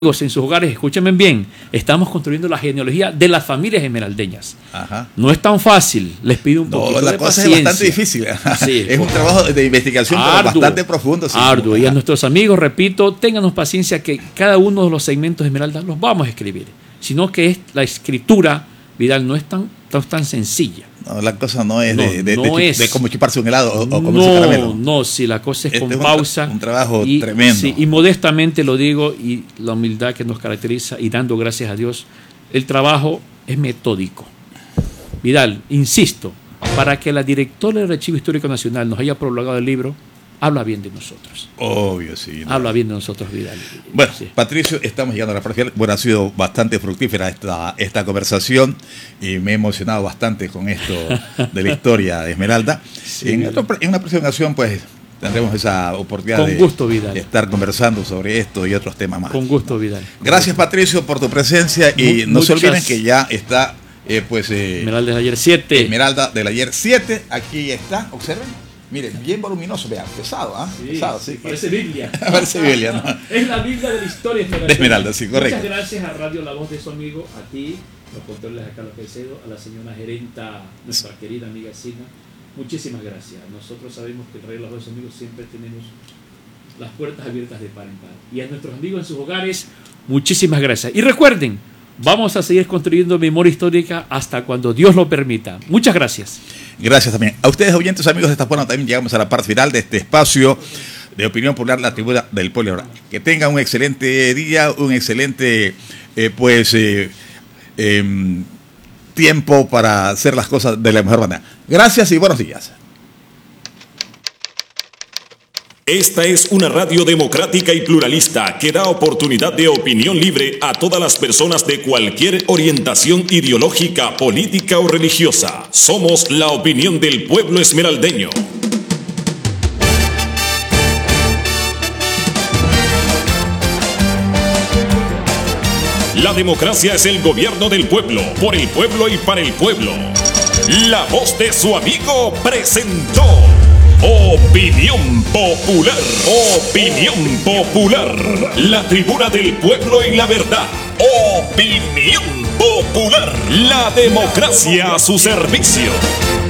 en sus hogares, escúchenme bien, estamos construyendo la genealogía de las familias esmeraldeñas. Ajá. No es tan fácil, les pido un poquito la de cosa paciencia. es bastante difícil. Sí, es un trabajo de investigación arduo, bastante profundo. Sí. Arduo. Y a nuestros amigos, repito, ténganos paciencia que cada uno de los segmentos de Esmeralda los vamos a escribir, sino que es la escritura, Vidal, no es tan sencilla. No, la cosa no es de como chuparse un helado o comerse un caramelo. No, sí, la cosa es con pausa. Un trabajo tremendo. Sí, y modestamente lo digo, y la humildad que nos caracteriza, y dando gracias a Dios, el trabajo es metódico. Vidal, insisto, para que la directora del Archivo Histórico Nacional nos haya prologado el libro, habla bien de nosotros. Obvio, sí. No. Habla bien de nosotros, Vidal. Bueno, sí. Patricio, estamos llegando a la parte final. Bueno, ha sido bastante fructífera esta conversación y me he emocionado bastante con esto de la historia de Esmeralda. Sí, en una próxima ocasión, pues, tendremos esa oportunidad de estar conversando sobre esto y otros temas más. Con gusto, Vidal. Gracias, Patricio, por tu presencia y no se olviden que ya está, Esmeralda del Ayer 7. Esmeralda del Ayer 7, aquí está, observen. Miren, bien voluminoso, vean, pesado, ¿ah? Sí, pesado, sí. Parece Biblia. Parece Biblia, ¿no? Es la Biblia de la historia de Esmeralda, sí, correcto. Muchas gracias a Radio La Voz de su amigo, a ti, los controles a Carlos Caicedo, a la señora gerenta, nuestra querida amiga Sina. Muchísimas gracias. Nosotros sabemos que en Radio La Voz de su amigo siempre tenemos las puertas abiertas de par en par. Y a nuestros amigos en sus hogares, muchísimas gracias. Y recuerden, vamos a seguir construyendo memoria histórica hasta cuando Dios lo permita. Muchas gracias. Gracias también. A ustedes, oyentes, amigos de esta forma, también llegamos a la parte final de este espacio de Opinión Popular, la tribuna del pueblo. Que tengan un excelente día, un excelente tiempo para hacer las cosas de la mejor manera. Gracias y buenos días. Esta es una radio democrática y pluralista que da oportunidad de opinión libre a todas las personas de cualquier orientación ideológica, política o religiosa. Somos la opinión del pueblo esmeraldeño. La democracia es el gobierno del pueblo, por el pueblo y para el pueblo. La Voz de su amigo presentó Opinión Popular. Opinión Popular. La tribuna del pueblo y la verdad. Opinión Popular. La democracia a su servicio.